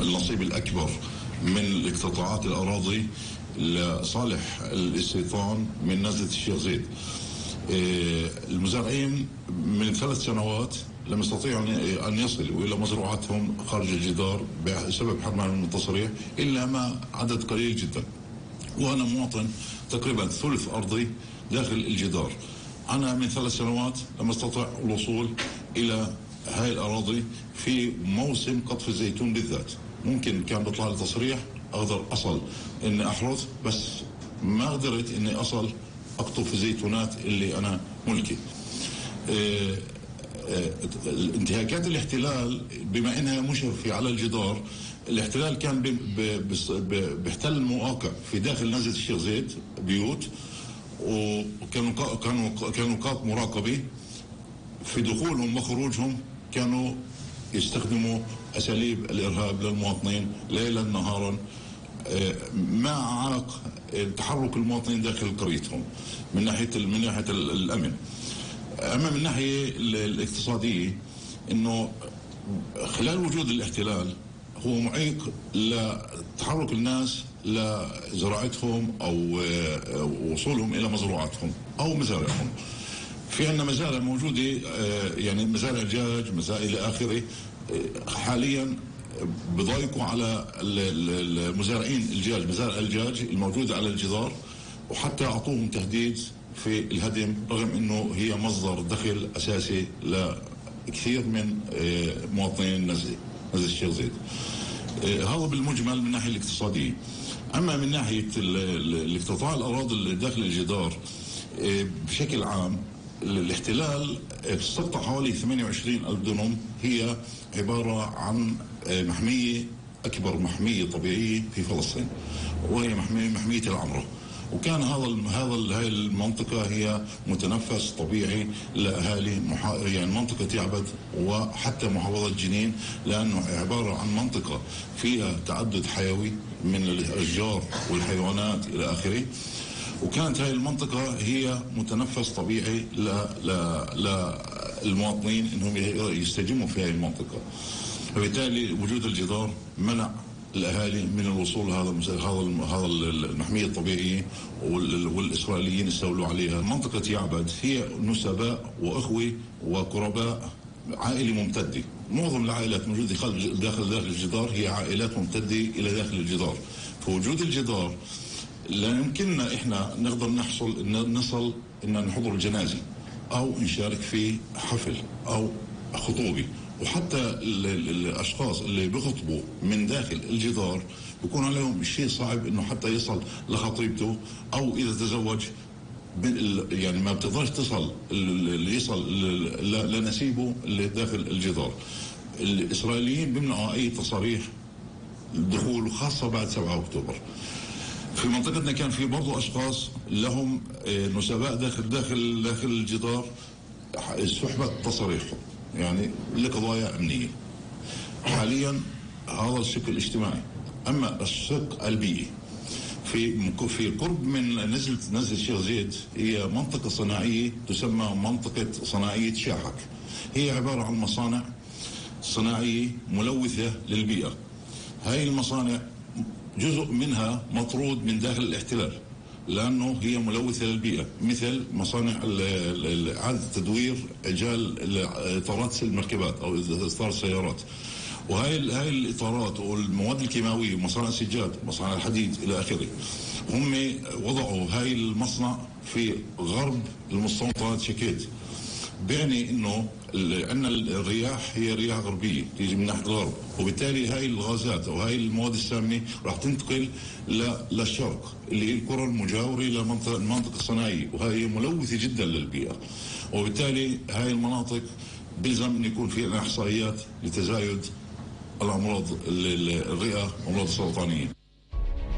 النصيب الأكبر من اقتطاعات الأراضي لصالح الاستيطان من نزلة الشيخ زيد. المزارعين من 3 سنوات لم يستطيعوا أن يصلوا إلى مزروعاتهم خارج الجدار بسبب حرمان من التصريح إلا ما عدد قليل جدا. وأنا مواطن تقريبا ثلث أرضي داخل الجدار. أنا من 3 سنوات لم أستطع الوصول إلى هاي الأراضي في موسم قطف الزيتون بالذات. ممكن كان بيطلع لي تصريح أقدر أصل إني أحرث، بس ما قدرت إني أصل أقطف الزيتونات اللي أنا ملكي. انتهاكات الاحتلال بما إنها مشرفة على الجدار، الاحتلال كان بيحتل المواقع في داخل نزلة الشيخ زيد بيوت، وكانوا نقاط مراقبة في دخولهم وخروجهم. كانوا يستخدموا أساليب الإرهاب للمواطنين ليلا نهارا، ما عاق تحرك المواطنين داخل قريتهم من ناحية الأمن. أما من الناحية الاقتصادية، إنه خلال وجود الاحتلال هو معيق لتحرك الناس لزراعتهم أو وصولهم إلى مزروعاتهم أو مزارعهم. في عندنا مزارع موجودة، يعني مزارع دجاج، مزارع إلى آخره، حاليا بضايقوا على المزارعين الدجاج، مزارع الدجاج الموجودة على الجدار، وحتى أعطوهم تهديد في الهدم، رغم أنه هي مصدر دخل أساسي لكثير من مواطنين نزلة الشيخ زيد. هذا بالمجمل من الناحية الاقتصادية. أما من ناحية الاقتطاع الأراضي اللي داخل الجدار بشكل عام، الاحتلال استقطع حوالي 28,000 دونم. هي عبارة عن محمية، أكبر محمية طبيعية في فلسطين، وهي محمية العمرة. وكان هاي المنطقة هي متنفس طبيعي لأهالي يعني منطقة يعبد وحتى محافظة جنين، لأنه عبارة عن منطقة فيها تعدد حيوي من الأشجار والحيوانات إلى آخره. وكانت هاي المنطقة هي متنفس طبيعي للمواطنين إنهم يستجموا في هاي المنطقة. وبالتالي وجود الجدار منع الأهالي من الوصول هذا المحمية الطبيعية، والإسرائيليين استولوا عليها. منطقة يعبد هي نسباء وأخوة وقرباء، عائلة ممتدة. معظم العائلات موجودة داخل الجدار هي عائلات ممتدة إلى داخل الجدار. فوجود الجدار لا يمكننا إحنا نقدر نصل إن نحضر الجنازة أو نشارك في حفل أو خطوبة. وحتى الأشخاص اللي بيخطبوا من داخل الجدار بيكون عليهم شيء صعب إنه حتى يصل لخطيبته، أو إذا تزوج يعني ما بتقدرش تصل اللي يصل لنسيبه اللي داخل الجدار. الإسرائيليين بيمنعوا أي تصاريح الدخول، خاصة بعد 7 أكتوبر. في منطقتنا كان في برضو أشخاص لهم نسباء داخل الجدار سحبت تصاريحهم، يعني لقضايا أمنية. حاليا هذا الشق الاجتماعي. أما الشق البيئي، في قرب من نزلة الشيخ زيد هي منطقة صناعية تسمى منطقة صناعية شاحك. هي عبارة عن مصانع صناعية ملوثة للبيئة. هاي المصانع جزء منها مطرود من داخل الاحتلال لأنه هي ملوثة للبيئة، مثل مصانع إعادة تدوير عجال إطارات المركبات أو إطار السيارات. وهاي الإطارات والمواد الكيماوية، مصانع السجاد، مصانع الحديد إلى آخره، هم وضعوا هاي المصنع في غرب المستوطنات شكيت. بيعني إنه عندنا الرياح هي رياح غربية تيجي من ناحية الغرب، وبالتالي هاي الغازات أو هاي المواد السامة راح تنتقل للشرق اللي هي القرى المجاورة للمنطقة الصناعية، وهي ملوثة جدا للبيئة. وبالتالي هاي المناطق بيلزم أن يكون في إحصائيات لتزايد الأمراض الرئة والأمراض السرطانية.